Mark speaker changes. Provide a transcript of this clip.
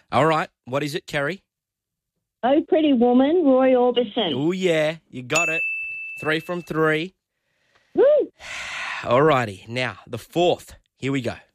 Speaker 1: All right. What is it, Kerry?
Speaker 2: Oh, Pretty Woman, Roy Orbison.
Speaker 1: Oh, yeah. You got it. 3 from 3.
Speaker 2: Woo!
Speaker 1: All righty. Now, the fourth. Here we go.